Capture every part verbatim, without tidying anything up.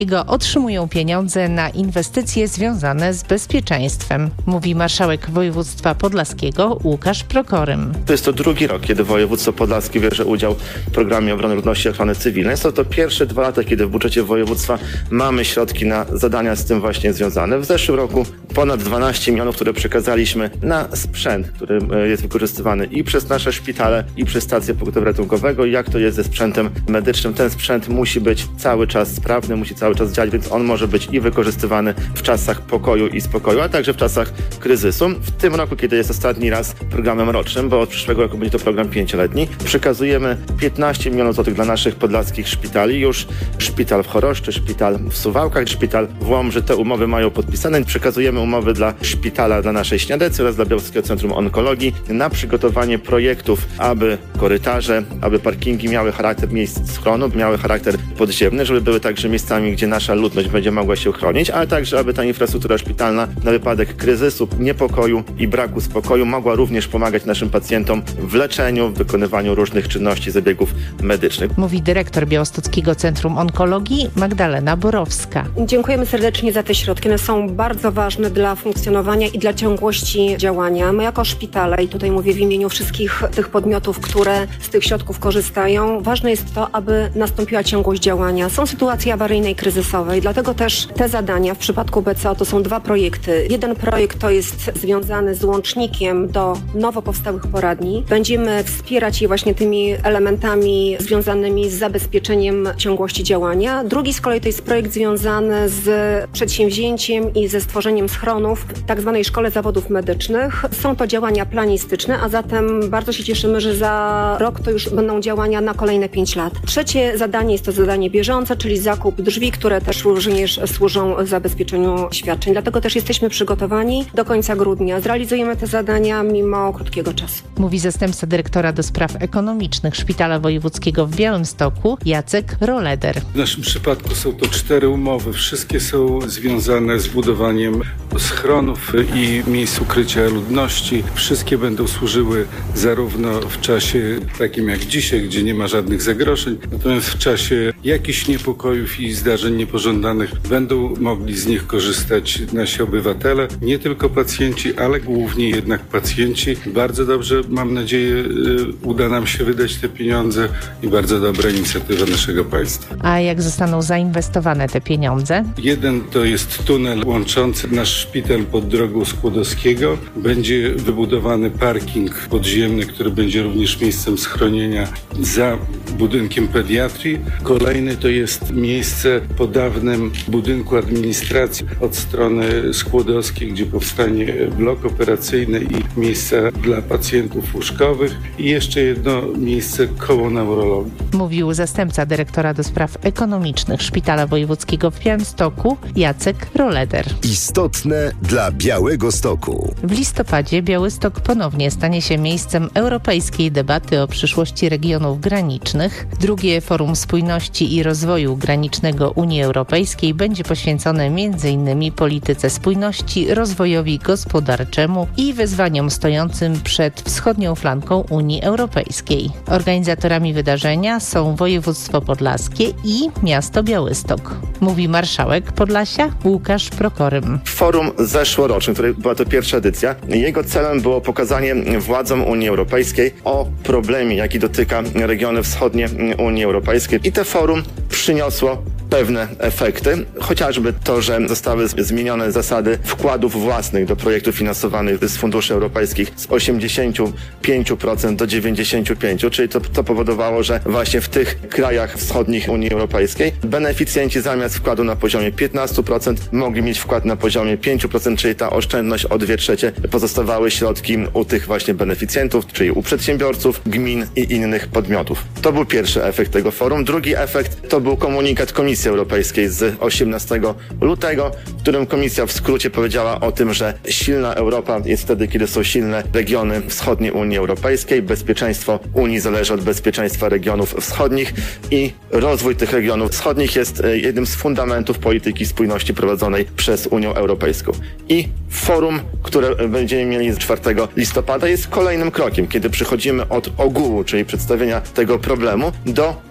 otrzymują pieniądze na inwestycje związane z bezpieczeństwem, mówi marszałek województwa podlaskiego Łukasz Prokorym. To jest to drugi rok, kiedy województwo podlaskie bierze udział w programie obrony ludności i ochrony cywilnej. Jest to, to pierwsze dwa lata, kiedy w budżecie województwa mamy środki na zadania z tym właśnie związane. W zeszłym roku ponad dwanaście milionów, które przekazaliśmy na sprzęt, który jest wykorzystywany i przez nasze szpitale, i przez stacje pogotowania ratunkowego. Jak to jest ze sprzętem medycznym? Ten sprzęt musi być cały czas sprawny, musi cały czas działać, więc on może być i wykorzystywany w czasach pokoju i spokoju, a także w czasach kryzysu. W tym roku, kiedy jest ostatni raz programem rocznym, bo od przyszłego roku będzie to program pięcioletni, przekazujemy piętnaście milionów złotych dla naszych podlaskich szpitali. Już szpital w Choroszczy, szpital w Suwałkach, szpital w Łomży te umowy mają podpisane. Przekazujemy umowy dla szpitala dla naszej Śniadecy oraz dla Białostockiego Centrum Onkologii na przygotowanie projektów, aby korytarze, aby parkingi miały charakter miejsc schronu, miały charakter podziemny, żeby były także miejscami, gdzie nasza ludność będzie mogła się chronić, ale także, aby ta infrastruktura szpitalna na wypadek kryzysu, niepokoju i braku spokoju mogła również pomagać naszym pacjentom w leczeniu, w wykonywaniu różnych czynności, zabiegów medycznych. Mówi dyrektor Białostockiego Centrum Onkologii Magdalena Borowska. Dziękujemy serdecznie za te środki. One są bardzo ważne dla funkcjonowania i dla ciągłości działania. My jako szpitale, i tutaj mówię w imieniu wszystkich tych podmiotów, które z tych środków korzystają, ważne jest to, aby nastąpiła ciągłość działania. Są sytuacje awaryjne i kryzysowe i dlatego też te zadania w przypadku B C O to są dwa projekty. Jeden projekt to jest związany z łącznikiem do nowo powstałych poradni. Będziemy wspierać je właśnie tymi elementami związanymi z zabezpieczeniem ciągłości działania. Drugi z kolei to jest projekt związany z przedsięwzięciem i ze stworzeniem schronów w tak zwanej Szkole Zawodów Medycznych. Są to działania planistyczne, a zatem bardzo się cieszymy, że za rok to już będą działania na kolejne pięć lat. Trzecie zadanie jest to zadanie bieżące, czyli zakup drzwi, które też również służą zabezpieczeniu świadczeń. Dlatego też jesteśmy przygotowani do końca grudnia. Zrealizujemy te zadania mimo krótkiego czasu. Mówi zastępca dyrektora do spraw ekonomicznych Szpitala Wojewódzkiego w Białymstoku Jacek Roleder. W naszym przypadku są to cztery umowy. Wszystkie są związane z budowaniem schronów i miejsc ukrycia ludności. Wszystkie będą służyły zarówno w czasie takim jak dzisiaj, gdzie nie ma żadnych zagrożeń, natomiast w czasie jakichś niepokojów i zdarzeń niepożądanych będą mogli z nich korzystać nasi obywatele, nie tylko pacjenci, ale głównie jednak pacjenci. Bardzo dobrze, mam nadzieję, uda nam się wydać te pieniądze i bardzo dobra inicjatywa naszego państwa. A jak zostaną zainwestowane te pieniądze? Jeden to jest tunel łączący nasz szpital pod drogą Skłodowskiego. Będzie wybudowany parking podziemny, który będzie również miejscem schronienia za budynkiem pediatrii. Kolejny to jest miejsce po dawnym budynku administracji od strony Skłodowskiej, gdzie powstanie blok operacyjny i miejsca dla pacjentów łóżkowych i jeszcze jedno miejsce koło neurologii. Mówił zastępca dyrektora do spraw ekonomicznych Szpitala Wojewódzkiego w Białymstoku Jacek Roleder. Istotne dla Białegostoku. W listopadzie Białystok ponownie stanie się miejscem europejskiej debaty o przyszłości regionów granicznych. Drugie Forum Spójności i Rozwoju Granicznego Unii Europejskiej będzie poświęcone między innymi polityce spójności, rozwojowi gospodarczemu i wyzwaniom stojącym przed wschodnią flanką Unii Europejskiej. Organizatorami wydarzenia są województwo podlaskie i miasto Białystok. Mówi marszałek Podlasia Łukasz Prokorym. Forum zeszłoroczne, której była to pierwsza edycja, jego celem było pokazanie władzom Unii Europejskiej o problemie, jaki dotyka regiony wschodnie Unii Europejskiej. I to forum przyniosło pewne efekty, chociażby to, że zostały zmienione zasady wkładów własnych do projektów finansowanych z funduszy europejskich z osiemdziesiąt pięć procent do dziewięćdziesiąt pięć procent, czyli to, to powodowało, że właśnie w tych krajach wschodnich Unii Europejskiej beneficjenci zamiast wkładu na poziomie piętnaście procent mogli mieć wkład na poziomie pięć procent, czyli ta oszczędność o dwie trzecie pozostawały środki u tych właśnie beneficjentów, czyli u przedsiębiorców, gmin i innych podmiotów. To był pierwszy efekt tego forum. Drugi efekt to był komunikat Komisji Europejskiej z osiemnastego lutego, w którym Komisja w skrócie powiedziała o tym, że silna Europa jest wtedy, kiedy są silne regiony wschodniej Unii Europejskiej. Bezpieczeństwo Unii zależy od bezpieczeństwa regionów wschodnich i rozwój tych regionów wschodnich jest jednym z fundamentów polityki spójności prowadzonej przez Unię Europejską. I forum, które będziemy mieli czwartego listopada, jest kolejnym krokiem, kiedy przechodzimy od ogółu, czyli przedstawienia tego problemu, do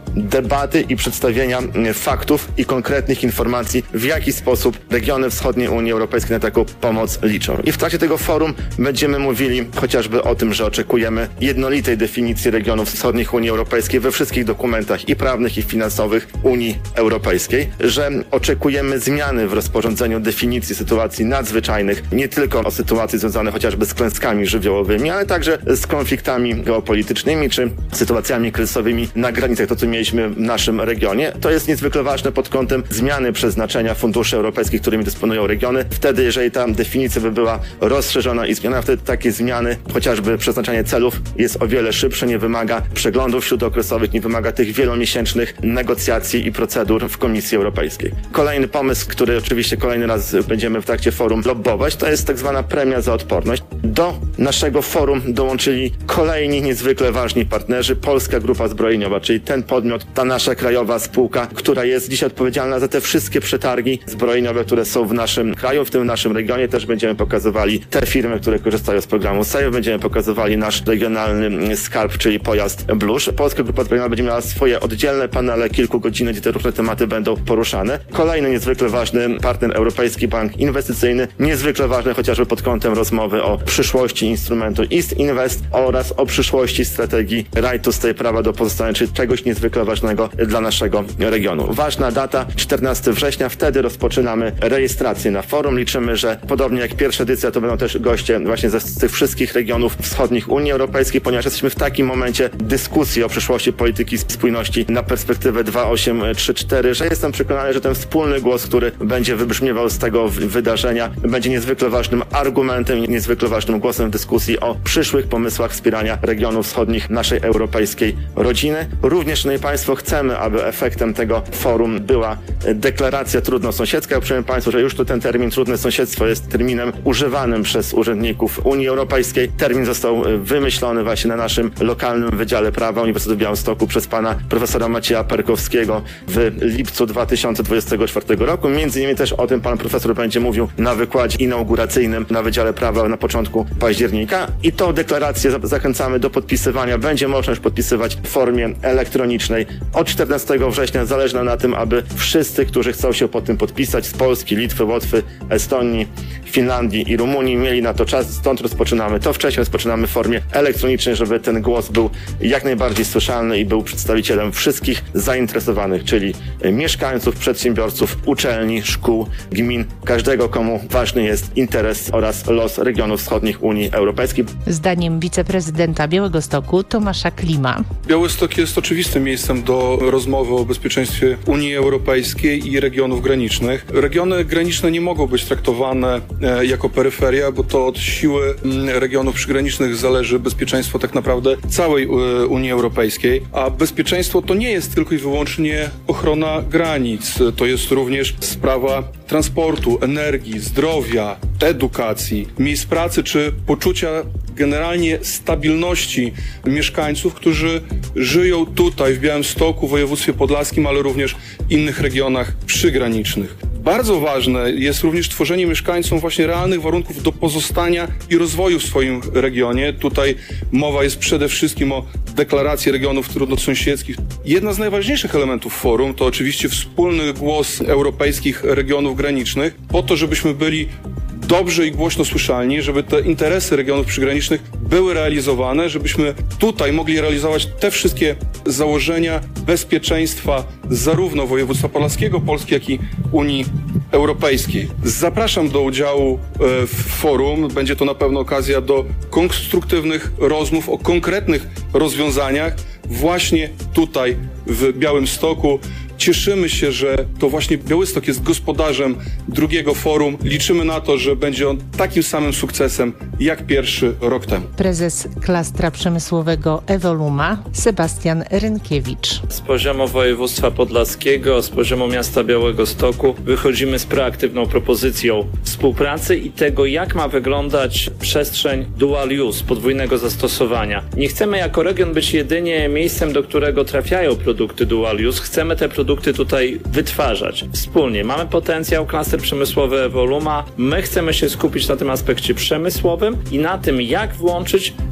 debaty i przedstawienia faktów i konkretnych informacji, w jaki sposób regiony wschodniej Unii Europejskiej na taką pomoc liczą. I w trakcie tego forum będziemy mówili chociażby o tym, że oczekujemy jednolitej definicji regionów wschodnich Unii Europejskiej we wszystkich dokumentach i prawnych, i finansowych Unii Europejskiej, że oczekujemy zmiany w rozporządzeniu definicji sytuacji nadzwyczajnych, nie tylko o sytuacji związanej chociażby z klęskami żywiołowymi, ale także z konfliktami geopolitycznymi czy sytuacjami kryzysowymi na granicach, to co mieliśmy w naszym regionie. To jest niezwykle ważne pod kątem zmiany przeznaczenia funduszy europejskich, którymi dysponują regiony. Wtedy, jeżeli ta definicja by była rozszerzona i zmiana, wtedy takie zmiany, chociażby przeznaczenie celów jest o wiele szybsze, nie wymaga przeglądów śródokresowych, nie wymaga tych wielomiesięcznych negocjacji i procedur w Komisji Europejskiej. Kolejny pomysł, który oczywiście kolejny raz będziemy w trakcie forum lobbować, to jest tak zwana premia za odporność. Do naszego forum dołączyli kolejni niezwykle ważni partnerzy, Polska Grupa Zbrojeniowa, czyli ten podmiot, ta nasza krajowa spółka, która jest dzisiaj odpowiedzialna za te wszystkie przetargi zbrojeniowe, które są w naszym kraju, w tym w naszym regionie. Też będziemy pokazywali te firmy, które korzystają z programu S E J, będziemy pokazywali nasz regionalny skarb, czyli pojazd Blusz. Polska Grupa Zbrojeniowa będzie miała swoje oddzielne panele, kilkugodzinne, gdzie te różne tematy będą poruszane. Kolejny niezwykle ważny partner, Europejski Bank Inwestycyjny, niezwykle ważny chociażby pod kątem rozmowy o przyszłości instrumentu East Invest oraz o przyszłości strategii Right to Stay, prawa do pozostania, czyli czegoś niezwykle ważnego dla naszego regionu. Ważna data, czternastego września, wtedy rozpoczynamy rejestrację na forum. Liczymy, że podobnie jak pierwsza edycja, to będą też goście właśnie ze, z tych wszystkich regionów wschodnich Unii Europejskiej, ponieważ jesteśmy w takim momencie dyskusji o przyszłości polityki spójności na perspektywę dwa tysiące osiemdziesiąt trzy cztery, że jestem przekonany, że ten wspólny głos, który będzie wybrzmiewał z tego wydarzenia, będzie niezwykle ważnym argumentem i niezwykle ważnym głosem w dyskusji o przyszłych pomysłach wspierania regionów wschodnich naszej europejskiej rodziny. Również, szanowni Państwo, chcemy, aby efektem tego forum była deklaracja trudnosąsiedzka. Ja przypomnę Państwu, że już tu ten termin trudne sąsiedztwo jest terminem używanym przez urzędników Unii Europejskiej. Termin został wymyślony właśnie na naszym lokalnym Wydziale Prawa Uniwersytetu w Białymstoku przez pana profesora Macieja Perkowskiego w lipcu dwa tysiące dwudziestego czwartego roku. Między innymi też o tym pan profesor będzie mówił na wykładzie inauguracyjnym na Wydziale Prawa na początku października. I tą deklarację zachęcamy do podpisywania. Będzie można już podpisywać w formie elektronicznej. Od czternastego września zależy nam na tym, aby wszyscy, którzy chcą się pod tym podpisać z Polski, Litwy, Łotwy, Estonii, Finlandii i Rumunii, mieli na to czas. Stąd rozpoczynamy. To wcześniej rozpoczynamy w formie elektronicznej, żeby ten głos był jak najbardziej słyszalny i był przedstawicielem wszystkich zainteresowanych, czyli mieszkańców, przedsiębiorców, uczelni, szkół, gmin, każdego, komu ważny jest interes oraz los regionów wschodnich Unii Europejskiej. Zdaniem wiceprezydenta Białegostoku Tomasza Klima. Białystok jest oczywistym miejscem do rozmowy o bezpieczeństwie Unii Europejskiej i regionów granicznych. Regiony graniczne nie mogą być traktowane e, jako peryferia, bo to od siły m, regionów przygranicznych zależy bezpieczeństwo tak naprawdę całej e, Unii Europejskiej, a bezpieczeństwo to nie jest tylko i wyłącznie ochrona granic, to jest również sprawa transportu, energii, zdrowia, edukacji, miejsc pracy czy poczucia generalnie stabilności mieszkańców, którzy żyją tutaj w Białymstoku, w województwie podlaskim, ale również w innych regionach przygranicznych. Bardzo ważne jest również tworzenie mieszkańcom właśnie realnych warunków do pozostania i rozwoju w swoim regionie. Tutaj mowa jest przede wszystkim o deklaracji regionów trudnosąsiedzkich. Jedna z najważniejszych elementów forum to oczywiście wspólny głos europejskich regionów granicznych, po to, żebyśmy byli dobrze i głośno słyszalni, żeby te interesy regionów przygranicznych były realizowane, żebyśmy tutaj mogli realizować te wszystkie założenia bezpieczeństwa zarówno województwa podlaskiego, Polski, jak i Unii Europejskiej. Zapraszam do udziału w forum. Będzie to na pewno okazja do konstruktywnych rozmów o konkretnych rozwiązaniach właśnie tutaj w Białymstoku. Cieszymy się, że to właśnie Białystok jest gospodarzem drugiego forum. Liczymy na to, że będzie on takim samym sukcesem jak pierwszy rok temu. Prezes Klastra Przemysłowego Evoluma Sebastian Rynkiewicz. Z poziomu województwa podlaskiego, z poziomu miasta Białegostoku wychodzimy z proaktywną propozycją współpracy i tego, jak ma wyglądać przestrzeń dual use, podwójnego zastosowania. Nie chcemy jako region być jedynie miejscem, do którego trafiają produkty dual use. Chcemy te produkty tutaj wytwarzać wspólnie. Mamy potencjał, klaster przemysłowy Evoluma. My chcemy się skupić na tym aspekcie przemysłowym i na tym, jak włączyć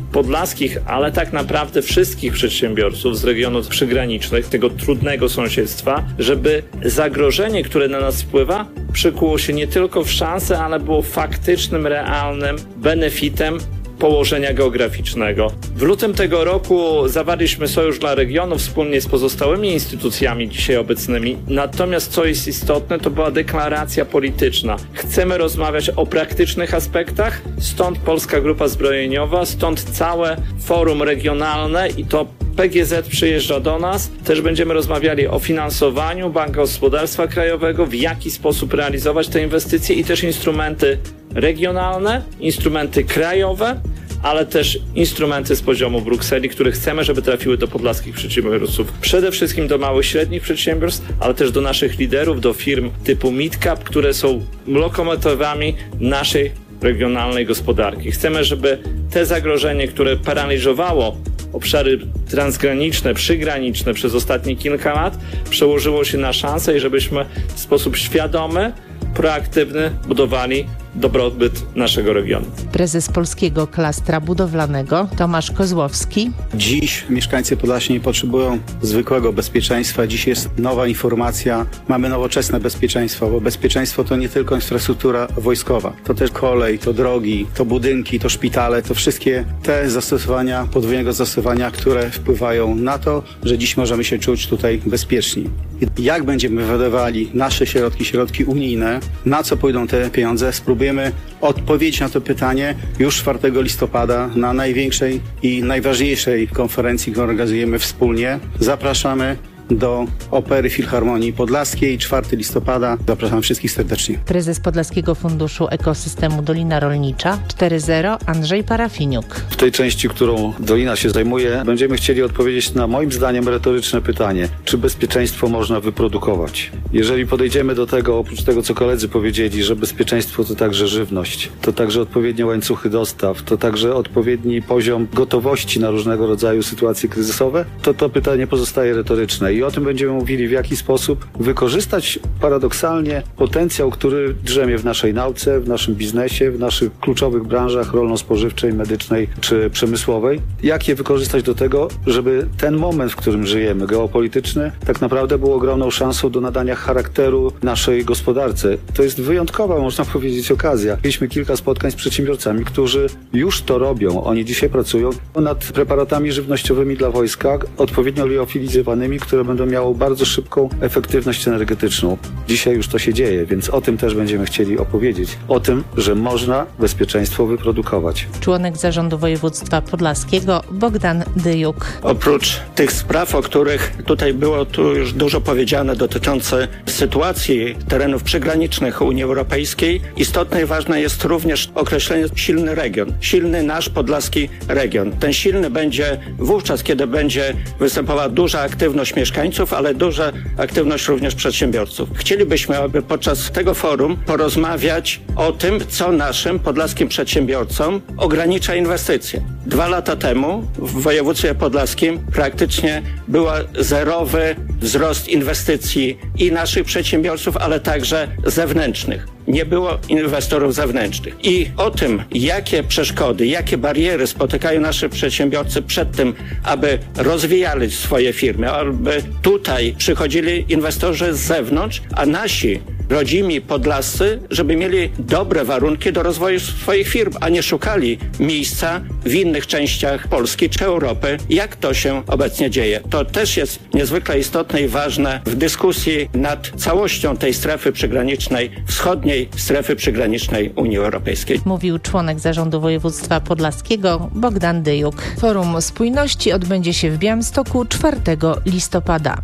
podlaskich, ale tak naprawdę wszystkich przedsiębiorców z regionów przygranicznych, tego trudnego sąsiedztwa, żeby zagrożenie, które na nas wpływa, przykuło się nie tylko w szansę, ale było faktycznym, realnym benefitem położenia geograficznego. W lutym tego roku zawarliśmy Sojusz dla Regionów wspólnie z pozostałymi instytucjami dzisiaj obecnymi. Natomiast co jest istotne, to była deklaracja polityczna. Chcemy rozmawiać o praktycznych aspektach, stąd Polska Grupa Zbrojeniowa, stąd całe forum regionalne i to P G Z przyjeżdża do nas. Też będziemy rozmawiali o finansowaniu Banku Gospodarstwa Krajowego, w jaki sposób realizować te inwestycje i też instrumenty regionalne, instrumenty krajowe, ale też instrumenty z poziomu Brukseli, które chcemy, żeby trafiły do podlaskich przedsiębiorców. Przede wszystkim do małych, średnich przedsiębiorstw, ale też do naszych liderów, do firm typu Midcap, które są lokomotywami naszej regionalnej gospodarki. Chcemy, żeby te zagrożenie, które paraliżowało obszary transgraniczne, przygraniczne przez ostatnie kilka lat, przełożyło się na szansę i żebyśmy w sposób świadomy, proaktywny budowali dobrobyt naszego regionu. Prezes Polskiego Klastra Budowlanego Tomasz Kozłowski. Dziś mieszkańcy Podlasia nie potrzebują zwykłego bezpieczeństwa. Dziś jest nowa informacja. Mamy nowoczesne bezpieczeństwo, bo bezpieczeństwo to nie tylko infrastruktura wojskowa. To też kolej, to drogi, to budynki, to szpitale, to wszystkie te zastosowania, podwójnego zastosowania, które wpływają na to, że dziś możemy się czuć tutaj bezpieczni. Jak będziemy wydawali nasze środki, środki unijne, na co pójdą te pieniądze, spróbujemy odpowiedzieć na to pytanie już czwartego listopada na największej i najważniejszej konferencji, którą organizujemy wspólnie. Zapraszamy do Opery Filharmonii Podlaskiej, czwartego listopada. Zapraszam wszystkich serdecznie. Prezes Podlaskiego Funduszu Ekosystemu Dolina Rolnicza cztery zero Andrzej Parafiniuk. W tej części, którą Dolina się zajmuje, będziemy chcieli odpowiedzieć na moim zdaniem merytoryczne pytanie, czy bezpieczeństwo można wyprodukować. Jeżeli podejdziemy do tego, oprócz tego, co koledzy powiedzieli, że bezpieczeństwo to także żywność, to także odpowiednie łańcuchy dostaw, to także odpowiedni poziom gotowości na różnego rodzaju sytuacje kryzysowe, to to pytanie pozostaje retoryczne. I o tym będziemy mówili, w jaki sposób wykorzystać paradoksalnie potencjał, który drzemie w naszej nauce, w naszym biznesie, w naszych kluczowych branżach rolno-spożywczej, medycznej czy przemysłowej. Jak je wykorzystać do tego, żeby ten moment, w którym żyjemy, geopolityczny, tak naprawdę był ogromną szansą do nadania charakteru naszej gospodarce. To jest wyjątkowa, można powiedzieć, okazja. Mieliśmy kilka spotkań z przedsiębiorcami, którzy już to robią. Oni dzisiaj pracują nad preparatami żywnościowymi dla wojska, odpowiednio liofilizowanymi, które będą miały bardzo szybką efektywność energetyczną. Dzisiaj już to się dzieje, więc o tym też będziemy chcieli opowiedzieć. O tym, że można bezpieczeństwo wyprodukować. Członek Zarządu Województwa Podlaskiego Bogdan Dyjuk. Oprócz tych spraw, o których tutaj było tu już dużo powiedziane dotyczące sytuacji terenów przygranicznych Unii Europejskiej, istotne i ważne jest również określenie silny region. Silny nasz podlaski region. Ten silny będzie wówczas, kiedy będzie występowała duża aktywność mieszkańców, ale duża aktywność również przedsiębiorców. Chcielibyśmy, aby podczas tego forum porozmawiać o tym, co naszym podlaskim przedsiębiorcom ogranicza inwestycje. Dwa lata temu w województwie podlaskim praktycznie był zerowy wzrost inwestycji i naszych przedsiębiorców, ale także zewnętrznych. Nie było inwestorów zewnętrznych. I o tym, jakie przeszkody, jakie bariery spotykają nasze przedsiębiorcy przed tym, aby rozwijali swoje firmy, aby tutaj przychodzili inwestorzy z zewnątrz, a nasi rodzimi podlascy, żeby mieli dobre warunki do rozwoju swoich firm, a nie szukali miejsca w innych częściach Polski czy Europy, jak to się obecnie dzieje. To też jest niezwykle istotne i ważne w dyskusji nad całością tej strefy przygranicznej, wschodniej strefy przygranicznej Unii Europejskiej. Mówił członek Zarządu Województwa Podlaskiego Bogdan Dyjuk. Forum Spójności odbędzie się w Białymstoku czwartego listopada.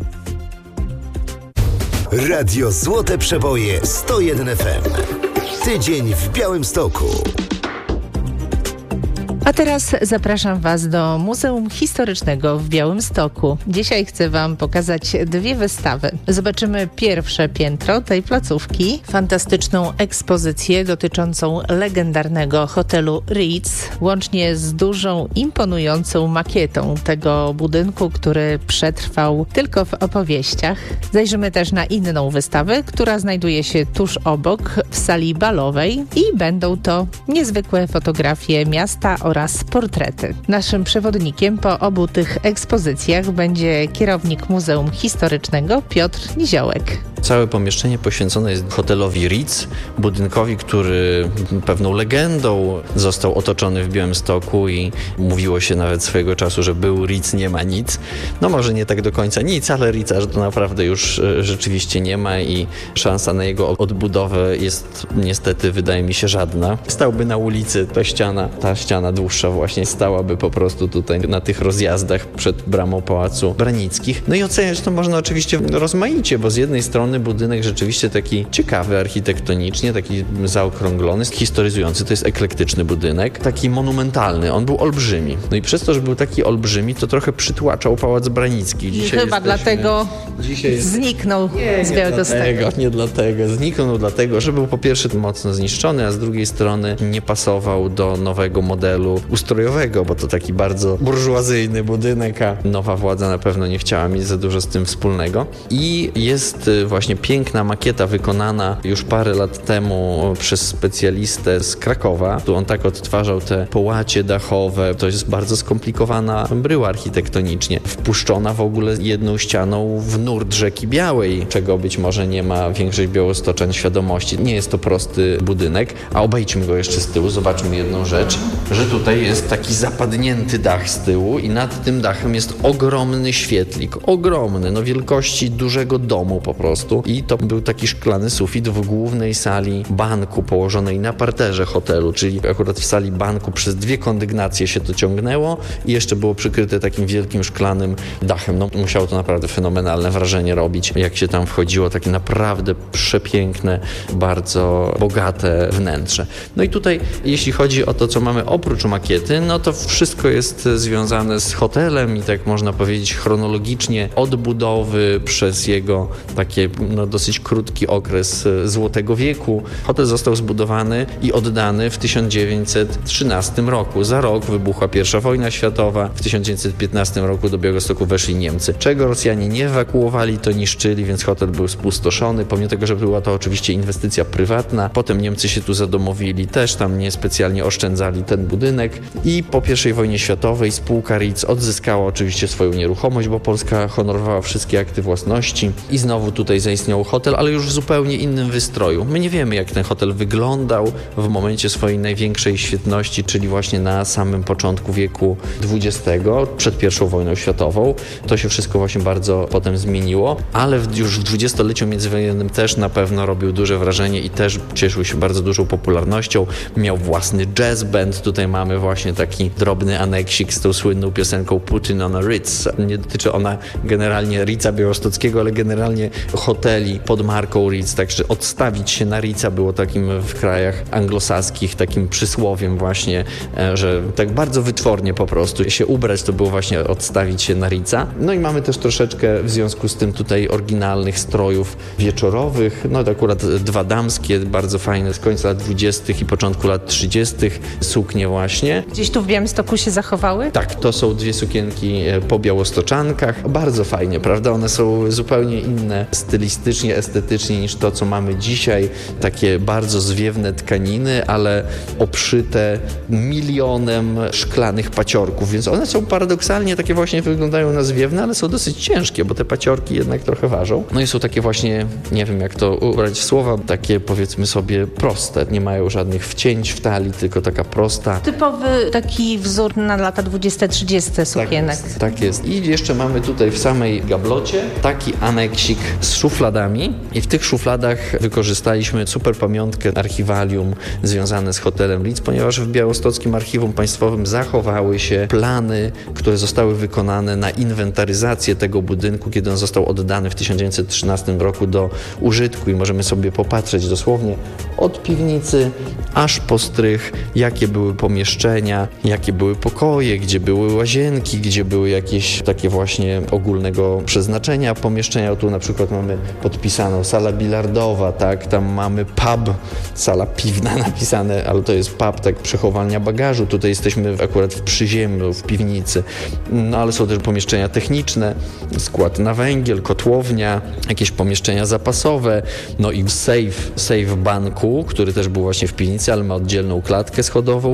Radio Złote Przeboje sto jeden F M. Tydzień w Białymstoku. A teraz zapraszam Was do Muzeum Historycznego w Białymstoku. Dzisiaj chcę Wam pokazać dwie wystawy. Zobaczymy pierwsze piętro tej placówki, fantastyczną ekspozycję dotyczącą legendarnego hotelu Ritz, łącznie z dużą, imponującą makietą tego budynku, który przetrwał tylko w opowieściach. Zajrzymy też na inną wystawę, która znajduje się tuż obok, w sali balowej, i będą to niezwykłe fotografie miasta oraz oraz portrety. Naszym przewodnikiem po obu tych ekspozycjach będzie kierownik Muzeum Historycznego Piotr Niziołek. Całe pomieszczenie poświęcone jest hotelowi Ritz, budynkowi, który pewną legendą został otoczony w Białymstoku i mówiło się nawet swojego czasu, że był Ritz, nie ma nic. No może nie tak do końca nic, ale Ritza to naprawdę już rzeczywiście nie ma i szansa na jego odbudowę jest niestety, wydaje mi się, żadna. Stałby na ulicy, ta ściana, ta ściana dłuższa właśnie stałaby po prostu tutaj na tych rozjazdach przed bramą Pałacu Branickich. No i oceniać to można oczywiście rozmaicie, bo z jednej strony budynek rzeczywiście taki ciekawy architektonicznie, taki zaokrąglony, historyzujący, to jest eklektyczny budynek, taki monumentalny, on był olbrzymi. No i przez to, że był taki olbrzymi, to trochę przytłaczał Pałac Branicki. Dzisiaj I chyba jesteśmy, dlatego dzisiaj zniknął nie, z Białego Stoku. Nie, nie dlatego. Zniknął dlatego, że był po pierwsze mocno zniszczony, a z drugiej strony nie pasował do nowego modelu ustrojowego, bo to taki bardzo burżuazyjny budynek, a nowa władza na pewno nie chciała mieć za dużo z tym wspólnego. I jest właśnie piękna makieta wykonana już parę lat temu przez specjalistę z Krakowa. Tu on tak odtwarzał te połacie dachowe. To jest bardzo skomplikowana bryła architektonicznie. Wpuszczona w ogóle jedną ścianą w nurt rzeki Białej, czego być może nie ma większość białostoczan świadomości. Nie jest to prosty budynek, a obejdźmy go jeszcze z tyłu. Zobaczmy jedną rzecz, że tutaj jest taki zapadnięty dach z tyłu i nad tym dachem jest ogromny świetlik. Ogromny, no wielkości dużego domu po prostu. I to był taki szklany sufit w głównej sali banku położonej na parterze hotelu, czyli akurat w sali banku przez dwie kondygnacje się to ciągnęło i jeszcze było przykryte takim wielkim szklanym dachem. No musiało to naprawdę fenomenalne wrażenie robić, jak się tam wchodziło, takie naprawdę przepiękne, bardzo bogate wnętrze. No i tutaj, jeśli chodzi o to, co mamy oprócz makiety, no to wszystko jest związane z hotelem i tak można powiedzieć chronologicznie od budowy przez jego takie no, dosyć krótki okres Złotego Wieku. Hotel został zbudowany i oddany w tysiąc dziewięćset trzynastym roku. Za rok wybuchła pierwsza wojna światowa. W tysiąc dziewięćset piętnastym roku do Białegostoku weszli Niemcy. Czego Rosjanie nie ewakuowali, to niszczyli, więc hotel był spustoszony. Pomimo tego, że była to oczywiście inwestycja prywatna. Potem Niemcy się tu zadomowili, też tam niespecjalnie oszczędzali ten budynek. I po pierwszej wojnie światowej spółka Ritz odzyskała oczywiście swoją nieruchomość, bo Polska honorowała wszystkie akty własności i znowu tutaj zaistniał hotel, ale już w zupełnie innym wystroju. My nie wiemy, jak ten hotel wyglądał w momencie swojej największej świetności, czyli właśnie na samym początku wieku dwudziestego, przed pierwszą wojną światową. To się wszystko właśnie bardzo potem zmieniło, ale już w dwudziestoleciu międzywojennym też na pewno robił duże wrażenie i też cieszył się bardzo dużą popularnością. Miał własny jazz band. Tutaj mamy właśnie taki drobny aneksik z tą słynną piosenką Putting on a Ritz. Nie dotyczy ona generalnie Ritza Białostockiego, ale generalnie hoteli pod marką Ritz, także odstawić się na Ritza było takim w krajach anglosaskich takim przysłowiem właśnie, że tak bardzo wytwornie po prostu się ubrać, to było właśnie odstawić się na Ritza. No i mamy też troszeczkę w związku z tym tutaj oryginalnych strojów wieczorowych, no to akurat dwa damskie, bardzo fajne z końca lat dwudziestych i początku lat trzydziestych suknie właśnie. Gdzieś tu w Białymstoku się zachowały? Tak, to są dwie sukienki po białostoczankach. Bardzo fajnie, prawda? One są zupełnie inne stylistycznie, estetycznie niż to, co mamy dzisiaj. Takie bardzo zwiewne tkaniny, ale obszyte milionem szklanych paciorków, więc one są paradoksalnie takie właśnie wyglądają na zwiewne, ale są dosyć ciężkie, bo te paciorki jednak trochę ważą. No i są takie właśnie, nie wiem jak to ubrać w słowa, takie powiedzmy sobie proste. Nie mają żadnych wcięć w talii, tylko taka prosta. Typowy taki wzór na lata dwudzieste trzydzieste sukienek. Tak jest, tak jest. I jeszcze mamy tutaj w samej gablocie taki aneksik z szufladami i w tych szufladach wykorzystaliśmy super pamiątkę archiwalium związane z hotelem Ritz, ponieważ w Białostockim Archiwum Państwowym zachowały się plany, które zostały wykonane na inwentaryzację tego budynku, kiedy on został oddany w tysiąc dziewięćset trzynastym roku do użytku i możemy sobie popatrzeć dosłownie od piwnicy aż po strych, jakie były pomieszczenia, jakie były pokoje, gdzie były łazienki, gdzie były jakieś takie właśnie ogólnego przeznaczenia pomieszczenia. Tu na przykład mamy podpisaną sala bilardowa, tak, tam mamy pub, sala piwna napisane, ale to jest pub, tak, przechowalnia bagażu. Tutaj jesteśmy akurat w przyziemiu, w piwnicy. No ale są też pomieszczenia techniczne, skład na węgiel, kotłownia, jakieś pomieszczenia zapasowe, no i safe, safe banku, który też był właśnie w piwnicy, ale ma oddzielną klatkę schodową w ogóle. To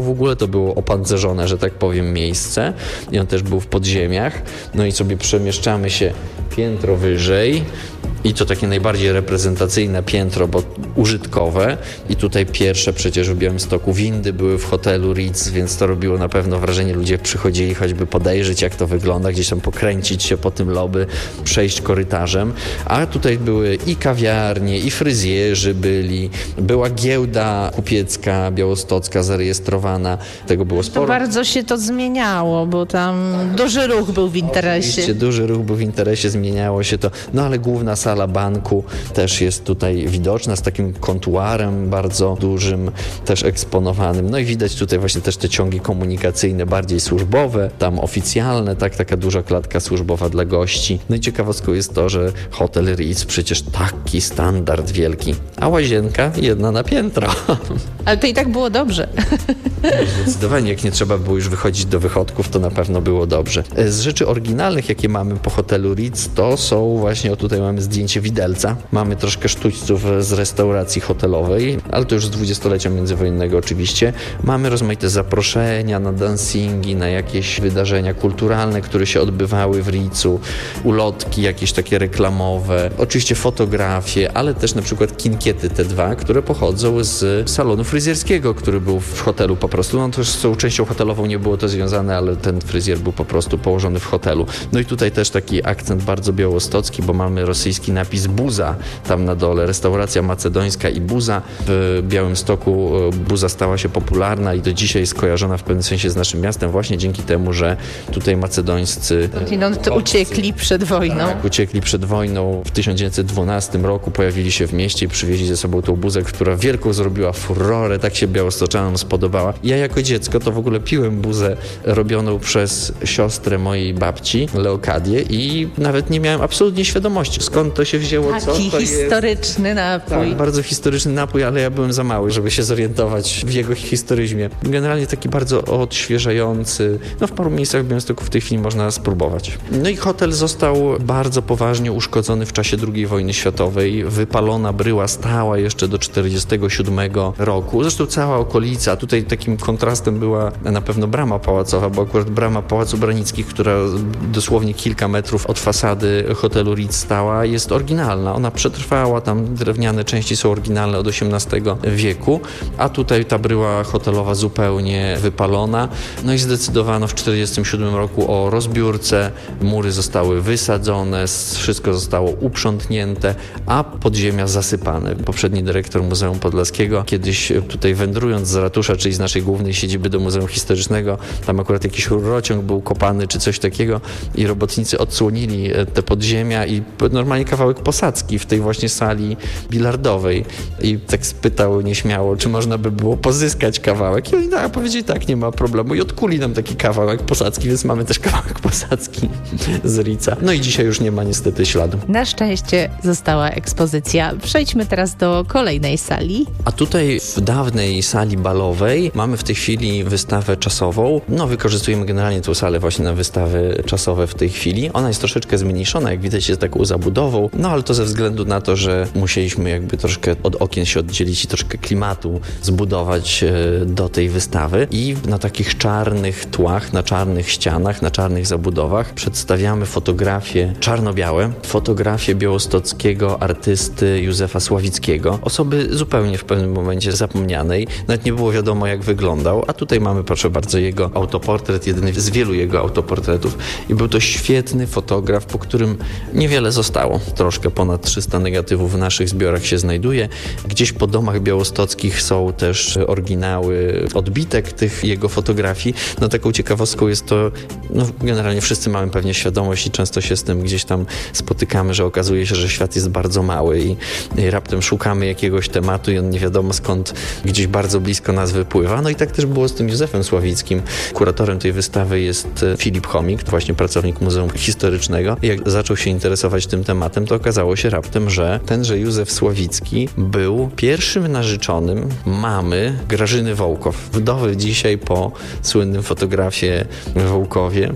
było opancerzone, że tak powiem, miejsce i on też był w podziemiach. No i sobie przemieszczamy się piętro wyżej i to takie najbardziej reprezentacyjne piętro, bo użytkowe. I tutaj pierwsze przecież w Białymstoku windy były w hotelu Ritz, więc to robiło na pewno wrażenie. Ludzie przychodzili choćby podejrzeć, jak to wygląda, gdzieś tam pokręcić się po tym lobby, przejść korytarzem. A tutaj były i kawiarnie, i fryzjerzy byli, była giełda kupiecka, białostocka zarejestrowana. Tego było sporo. To bardzo się to zmieniało, bo tam duży ruch był w interesie. Oczywiście duży ruch był w interesie, zmieniało się to. No ale główna sala banku też jest tutaj widoczna z takim kontuarem bardzo dużym, też eksponowanym. No i widać tutaj właśnie też te ciągi komunikacyjne, bardziej służbowe, tam oficjalne, tak, taka duża klatka służbowa dla gości. No i ciekawostką jest to, że hotel Ritz przecież taki standard wielki, a łazienka jedna na piętro. Ale to i tak było dobrze. Zdecydowanie, jak nie trzeba było już wychodzić do wychodków, to na pewno było dobrze. Z rzeczy oryginalnych, jakie mamy po hotelu Ritz, to są właśnie, o tutaj mamy zdjęcie widelca. Mamy troszkę sztućców z restauracji hotelowej, ale to już z dwudziestolecia międzywojennego oczywiście. Mamy rozmaite zaproszenia na dancingi, na jakieś wydarzenia kulturalne, które się odbywały w Ritzu, ulotki jakieś takie reklamowe, oczywiście fotografie, ale też na przykład kinkiety te dwa, które pochodzą z salonu fryzjerskiego, który był w hotelu po prostu. No to już z tą częścią hotelową nie było to związane, ale ten fryzjer był po prostu położony w hotelu. No i tutaj też taki akcent bardzo białostocki, bo mamy rosyjski napis Buza tam na dole, restauracja macedońska i Buza. W Białymstoku Buza stała się popularna i do dzisiaj jest kojarzona w pewnym sensie z naszym miastem właśnie dzięki temu, że tutaj macedońscy skądinąd uciekli przed wojną. Tak, uciekli przed wojną. W tysiąc dziewięćset dwunastym roku pojawili się w mieście i przywieźli ze sobą tą Buzę, która wielką zrobiła furorę, tak się białostoczanom spodobała. Ja jako dziecko to w ogóle piłem Buzę robioną przez siostrę mojej babci, Leokadię, i nawet nie miałem absolutnie świadomości, skąd to się wzięło, Taki co to historyczny jest. napój. Tak, bardzo historyczny napój, ale ja byłem za mały, żeby się zorientować w jego historyzmie. Generalnie taki bardzo odświeżający. No w paru miejscach w Białymstoku w tej chwili można spróbować. No i hotel został bardzo poważnie uszkodzony w czasie drugiej wojny światowej. Wypalona bryła stała jeszcze do czterdziestego siódmego roku. Zresztą cała okolica. Tutaj takim kontrastem była na pewno brama pałacowa, bo akurat brama Pałacu Branickich, która dosłownie kilka metrów od fasady hotelu Ritz stała, jest oryginalna. Ona przetrwała, tam drewniane części są oryginalne od osiemnastego wieku, a tutaj ta bryła hotelowa zupełnie wypalona. No i zdecydowano w czterdziestym siódmym roku o rozbiórce. Mury zostały wysadzone, wszystko zostało uprzątnięte, a podziemia zasypane. Poprzedni dyrektor Muzeum Podlaskiego kiedyś tutaj wędrując z ratusza, czyli z naszej głównej siedziby do Muzeum Historycznego, tam akurat jakiś rurociąg był kopany czy coś takiego i robotnicy odsłonili te podziemia i normalnie kawałek posadzki w tej właśnie sali bilardowej. I tak spytał nieśmiało, czy można by było pozyskać kawałek. I oni tak, powiedzieli tak, nie ma problemu. I odkuli nam taki kawałek posadzki, więc mamy też kawałek posadzki z Ritza. No i dzisiaj już nie ma niestety śladu. Na szczęście została ekspozycja. Przejdźmy teraz do kolejnej sali. A tutaj w dawnej sali balowej mamy w tej chwili wystawę czasową. No wykorzystujemy generalnie tę salę właśnie na wystawy czasowe w tej chwili. Ona jest troszeczkę zmniejszona, jak widać jest taką zabudową, no ale to ze względu na to, że musieliśmy jakby troszkę od okien się oddzielić i troszkę klimatu zbudować do tej wystawy. I na takich czarnych tłach, na czarnych ścianach, na czarnych zabudowach przedstawiamy fotografie czarno-białe, fotografie białostockiego artysty Józefa Sławickiego, osoby zupełnie w pewnym momencie zapomnianej. Nawet nie było wiadomo, jak wyglądał, a tutaj mamy, proszę bardzo, jego autoportret, jedyny z wielu jego autoportretów i był to świetny fotograf, po którym niewiele zostało. Troszkę ponad trzysta negatywów w naszych zbiorach się znajduje. Gdzieś po domach białostockich są też oryginały odbitek tych jego fotografii. No taką ciekawostką jest to, no generalnie wszyscy mamy pewnie świadomość i często się z tym gdzieś tam spotykamy, że okazuje się, że świat jest bardzo mały i, i raptem szukamy jakiegoś tematu i on nie wiadomo skąd gdzieś bardzo blisko nas wypływa. No i tak też było z tym Józefem Sławickim. Kuratorem tej wystawy jest Filip Chomik, właśnie pracownik Muzeum Historycznego. I jak zaczął się interesować tym tematem, to okazało się raptem, że tenże Józef Sławicki był pierwszym narzeczonym mamy Grażyny Wołkow, wdowy dzisiaj po słynnym fotografie Wołkowie. Czyli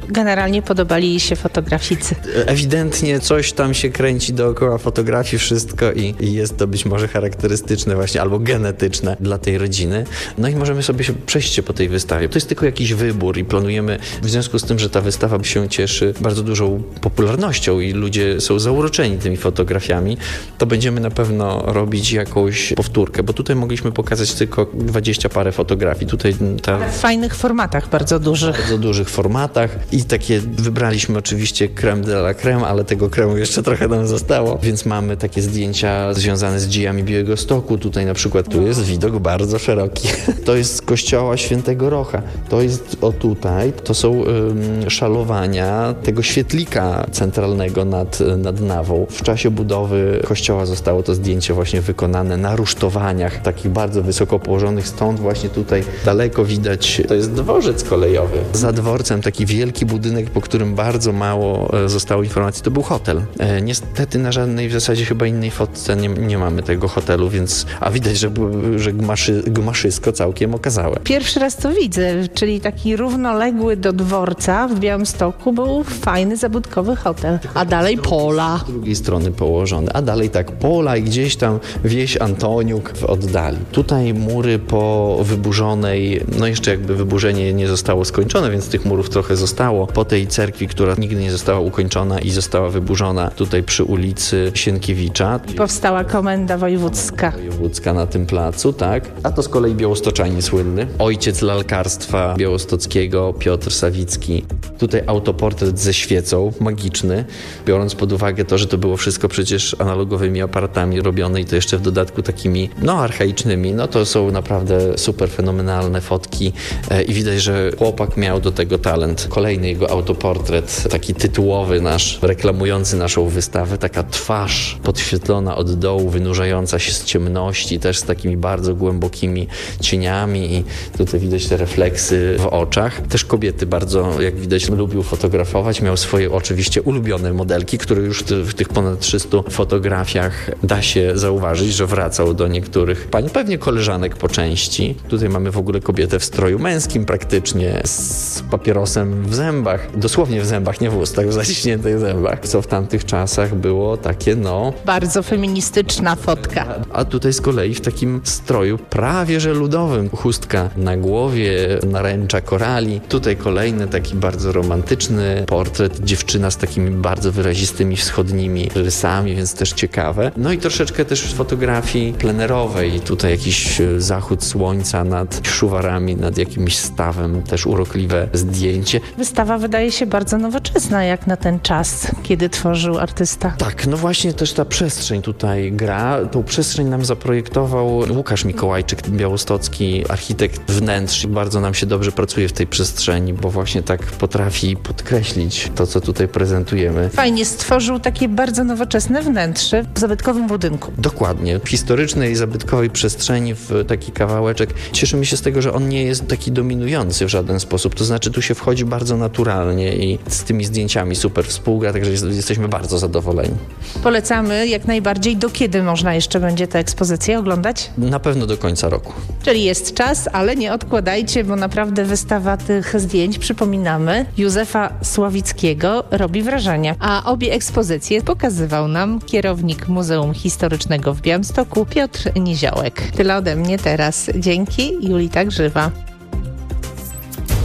Generalnie podobali jej się fotograficy. Ewidentnie coś tam się kręci dookoła fotografii, wszystko i, i jest to być może charakterystyczne właśnie, albo genetyczne dla tej rodziny. No i możemy sobie się przejść po tej wystawie. To jest tylko jakiś wybór i planujemy, w związku z tym, że ta wystawa się cieszy bardzo dużą popularnością i ludzie są zauroczeni tymi fotografiami, to będziemy na pewno robić jakąś powtórkę, bo tutaj mogliśmy pokazać tylko dwadzieścia parę fotografii. Tutaj ta... Ale w fajnych formatach, bardzo dużych. bardzo dużych formatach i takie wybraliśmy oczywiście crème de la crème, ale tego kremu jeszcze trochę nam zostało, więc mamy takie zdjęcia związane z dziejami Białegostoku. Tutaj na przykład tu jest widok bardzo szeroki. To jest z kościoła Świętego Rocha. To jest o tutaj. To są ym, szalowania tego świetlika centralnego nad, nad nawą. W czasie budowy kościoła zostało to zdjęcie właśnie wykonane na rusztowaniach takich bardzo wysoko położonych. Stąd właśnie tutaj daleko widać, to jest dworzec kolejowy. Za dworcem taki wielki budynek, po którym bardzo mało zostało informacji, to był hotel. E, niestety na żadnej w zasadzie chyba innej fotce nie, nie mamy tego hotelu, więc a widać, że, że gmaszy, gmaszysko całkiem okazałe. Pierwszy raz to widzę, czyli taki równoległy do dworca w Białymstoku był fajny, zabudkowy hotel, a dalej pola. Z drugiej strony położone, a dalej tak pola i gdzieś tam wieś Antoniuk w oddali. Tutaj mury po wyburzonej, no jeszcze jakby wyburzenie nie zostało skończone, więc tych murów trochę zostało. Po tej cerkwi, która nigdy nie została ukończona i została wyburzona tutaj przy ulicy Sienkiewicza. I powstała komenda wojewódzka. Wojewódzka na tym placu, tak. A to z kolei białostoczanin słynny. Ojciec lalkarstwa białostockiego, Piotr Sawicki. Tutaj autoportret ze świecą, magiczny. Biorąc pod uwagę to, że to było wszystko przecież analogowymi aparatami robione i to jeszcze w dodatku takimi, no archaicznymi, no to są naprawdę super fenomenalne fotki e, i widać, że chłopak miał do tego talent. Kolejny jego autoportret, taki tytułowy nasz, reklamujący naszą wystawę, taka twarz podświetlona od dołu, wynurzająca się z ciemności, też z takimi bardzo głębokimi cieniami i tutaj widać te refleksy w oczach. Też kobiety bardzo, jak widać, lubił fotografować. Miał swoje oczywiście ulubione modelki, które już w tych ponad trzystu fotografiach da się zauważyć, że wracał do niektórych pań, pewnie koleżanek po części. Tutaj mamy w ogóle kobietę w stroju męskim praktycznie, z papierosem w zębach, dosłownie w zębach, nie w ustach, w zaciśniętych zębach, co w tamtych czasach było takie, no... Bardzo feministyczna fotka. A tutaj z kolei w takim stroju prawie że ludowym. Chustka na głowie, naręcza korali. Tutaj kolejny taki bardzo romantyczny portret, dziewczyna z takimi bardzo wyrazistymi wschodnimi rysami, więc też ciekawe. No i troszeczkę też fotografii plenerowej. Tutaj jakiś zachód słońca nad szuwarami, nad jakimś stawem, też urokliwe zdjęcie. Wystawa wydaje się bardzo nowoczesna, jak na ten czas, kiedy tworzył artysta. Tak, no właśnie też ta przestrzeń tutaj gra. Tą przestrzeń nam zaprojektował Łukasz Mikołajczyk, białostocki architekt wnętrz. Bardzo nam się dobrze pracuje w tej przestrzeni, bo właśnie tak potrafi podkreślić to, co tutaj prezentujemy. Fajnie stworzył takie bardzo nowoczesne wnętrze w zabytkowym budynku. Dokładnie. W historycznej, zabytkowej przestrzeni w taki kawałeczek. Cieszymy się z tego, że on nie jest taki dominujący w żaden sposób. To znaczy tu się wchodzi bardzo naturalnie i z tymi zdjęciami super współgra, także jest, jesteśmy bardzo zadowoleni. Polecamy jak najbardziej. Do kiedy można jeszcze będzie tę ekspozycję oglądać? Na pewno do końca roku. Czyli jest czas, ale nie odkładajcie, bo naprawdę wystawa tych zdjęć, przypominamy, Józefa Sławickiego robi wrażenie. A obie ekspozycje pokazywał nam kierownik Muzeum Historycznego w Białymstoku Piotr Niziołek. Tyle ode mnie teraz. Dzięki, Julita Grzywa.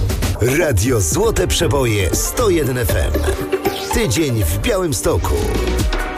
Radio Złote Przeboje sto jeden F M. Tydzień w Białymstoku.